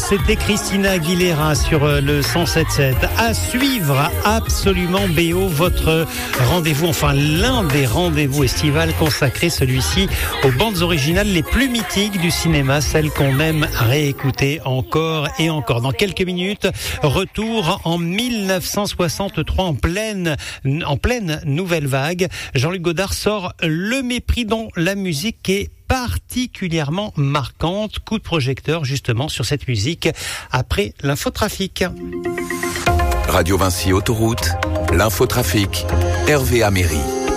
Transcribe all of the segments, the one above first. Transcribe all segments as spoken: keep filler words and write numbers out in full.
c'était Christina Aguilera sur le cent sept sept. À suivre absolument B O, votre rendez-vous, enfin l'un des rendez-vous estivales consacrés, celui-ci, aux bandes originales les plus mythiques du cinéma, celles qu'on aime réécouter encore et encore. Dans quelques minutes, retour en mille neuf cent soixante-trois, en pleine, en pleine nouvelle vague. Jean-Luc Godard sort Le Mépris, dont la musique est particulièrement marquante. Coup de projecteur justement sur cette musique après l'infotrafic. Radio Vinci Autoroute, l'infotrafic, Hervé Améry.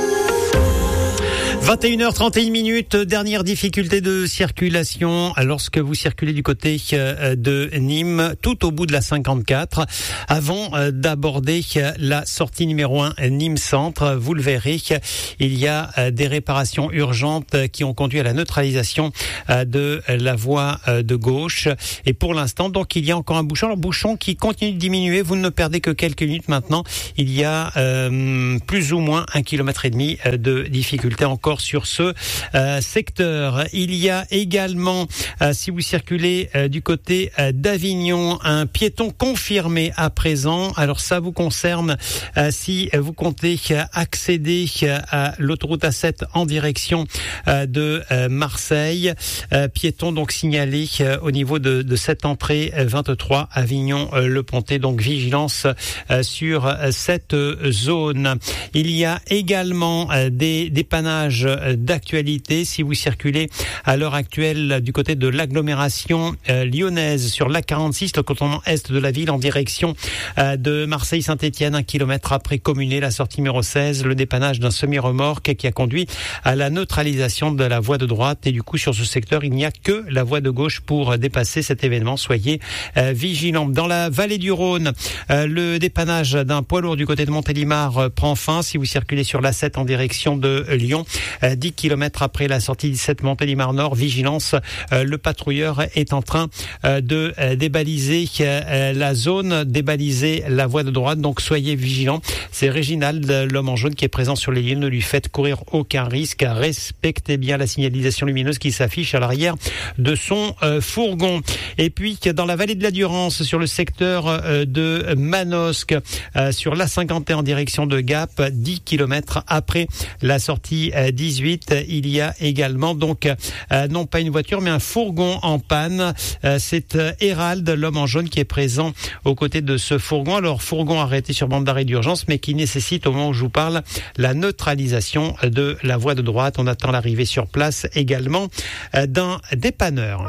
vingt et une heures trente et une minutes, dernière difficulté de circulation lorsque vous circulez du côté de Nîmes, tout au bout de la cinquante-quatre. Avant d'aborder la sortie numéro un Nîmes Centre, vous le verrez, il y a des réparations urgentes qui ont conduit à la neutralisation de la voie de gauche. Et pour l'instant, donc, il y a encore un bouchon, un bouchon qui continue de diminuer. Vous ne perdez que quelques minutes maintenant. Il y a euh, plus ou moins un kilomètre et demi de difficulté encore sur ce euh, secteur. Il y a également, euh, si vous circulez euh, du côté euh, d'Avignon, un piéton confirmé à présent. Alors ça vous concerne euh, si vous comptez euh, accéder euh, à l'autoroute A sept en direction euh, de euh, Marseille. Euh, piéton donc signalé euh, au niveau de, de cette entrée euh, vingt-trois Avignon euh, Le Pontet. Donc vigilance euh, sur euh, cette euh, zone. Il y a également euh, des dépannages d'actualité si vous circulez à l'heure actuelle du côté de l'agglomération euh, lyonnaise sur l'A quarante-six, le cantonnement est de la ville en direction euh, de Marseille-Saint-Étienne, un kilomètre après Communé, la sortie numéro seize, le dépannage d'un semi-remorque qui a conduit à la neutralisation de la voie de droite, et du coup sur ce secteur il n'y a que la voie de gauche pour dépasser cet événement. Soyez euh, vigilants. Dans la vallée du Rhône, euh, le dépannage d'un poids lourd du côté de Montélimar euh, prend fin si vous circulez sur l'A sept en direction de Lyon. Euh, dix kilomètres après la sortie dix-sept Montélimar Nord, vigilance, euh, le patrouilleur est en train euh, de euh, débaliser euh, la zone, débaliser la voie de droite, donc soyez vigilants. C'est Réginald, l'homme en jaune, qui est présent sur les lignes. Ne lui faites courir aucun risque, respectez bien la signalisation lumineuse qui s'affiche à l'arrière de son euh, fourgon. Et puis dans la vallée de la Durance, sur le secteur euh, de Manosque, euh, sur l'A cinquante et un en direction de Gap, dix kilomètres après la sortie euh, dix-huit, il y a également donc euh, non pas une voiture mais un fourgon en panne. Euh, c'est euh, Hérald, l'homme en jaune, qui est présent aux côtés de ce fourgon. Alors fourgon arrêté sur bande d'arrêt d'urgence, mais qui nécessite au moment où je vous parle la neutralisation de la voie de droite. On attend l'arrivée sur place également euh, d'un dépanneur.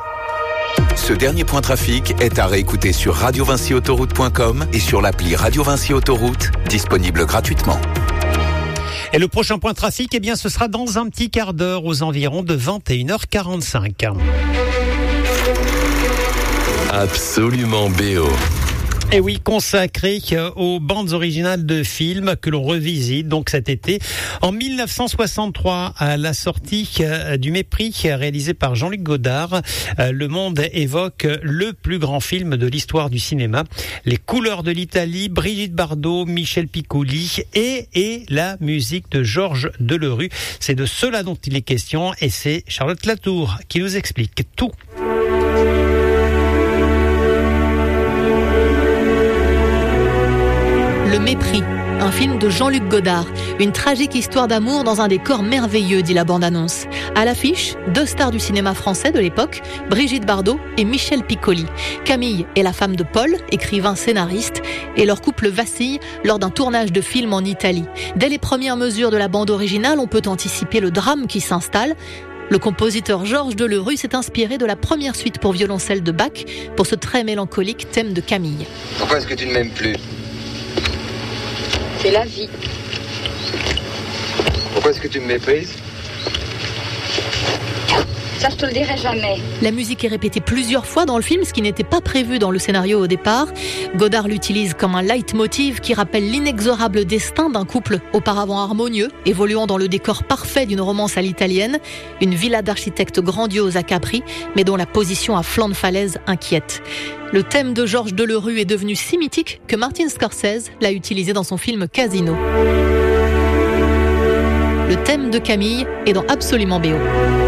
Ce dernier point trafic est à réécouter sur radio vinci autoroute point com et sur l'appli Radio Vinci Autoroute, disponible gratuitement. Et le prochain point trafic, eh bien, ce sera dans un petit quart d'heure, aux environs de vingt et une heures quarante-cinq. Absolument B O. Et oui, consacré aux bandes originales de films que l'on revisite donc cet été. En mille neuf cent soixante-trois, à la sortie du Mépris, réalisé par Jean-Luc Godard, le monde évoque le plus grand film de l'histoire du cinéma. Les couleurs de l'Italie, Brigitte Bardot, Michel Piccoli et, et la musique de Georges Delerue. C'est de cela dont il est question, et c'est Charlotte Latour qui nous explique tout. Le Mépris, un film de Jean-Luc Godard. Une tragique histoire d'amour dans un décor merveilleux, dit la bande-annonce. À l'affiche, deux stars du cinéma français de l'époque, Brigitte Bardot et Michel Piccoli. Camille est la femme de Paul, écrivain scénariste, et leur couple vacille lors d'un tournage de film en Italie. Dès les premières mesures de la bande originale, on peut anticiper le drame qui s'installe. Le compositeur Georges Delerue s'est inspiré de la première suite pour violoncelle de Bach pour ce très mélancolique thème de Camille. Pourquoi est-ce que tu ne m'aimes plus ? C'est la vie. Pourquoi est-ce que tu me méprises ? Ça, je te le dirai jamais. La musique est répétée plusieurs fois dans le film, ce qui n'était pas prévu dans le scénario au départ. Godard l'utilise comme un leitmotiv qui rappelle l'inexorable destin d'un couple auparavant harmonieux, évoluant dans le décor parfait d'une romance à l'italienne, une villa d'architecte grandiose à Capri, mais dont la position à flanc de falaise inquiète. Le thème de Georges Delerue est devenu si mythique que Martin Scorsese l'a utilisé dans son film Casino. Le thème de Camille est dans Absolument B O.